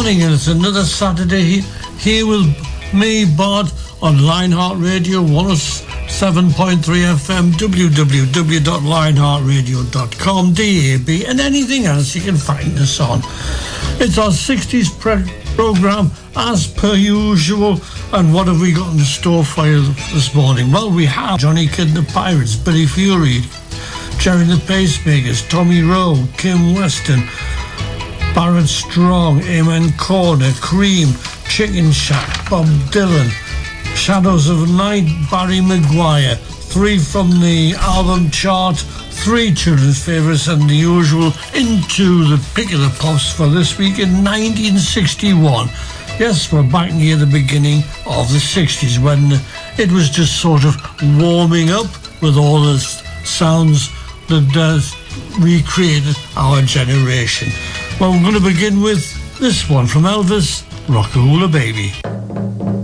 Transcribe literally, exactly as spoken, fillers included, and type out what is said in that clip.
morning, and it's another Saturday here with me, Bod, on Lionheart Radio one oh seven point three F M, w w w dot lionheart radio dot com, D A B, and anything else you can find us on. It's our sixties pre- programme, as per usual, and what have we got in store for you this morning? Well, we have Johnny Kidd and the Pirates, Billy Fury, Jerry and the Pacemakers, Tommy Rowe, Kim Weston, Barrett Strong, Amen Corner, Cream, Chicken Shack, Bob Dylan, Shadows of Night, Barry Maguire, three from the album chart, three children's favourites, and the usual into the pick of the pops for this week in nineteen sixty-one. Yes, we're back near the beginning of the sixties when it was just sort of warming up with all the sounds that uh, recreated our generation. Well, we're going to begin with this one from Elvis, Rock-a-Hula Baby.